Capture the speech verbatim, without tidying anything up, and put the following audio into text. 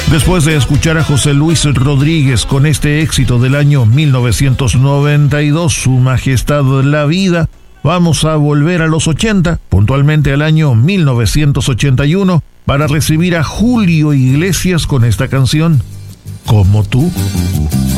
Después de escuchar a José Luis Rodríguez con este éxito del año mil novecientos noventa y dos, Su Majestad la Vida, vamos a volver a los ochenta, puntualmente al año mil novecientos ochenta y uno, para recibir a Julio Iglesias con esta canción, Como tú.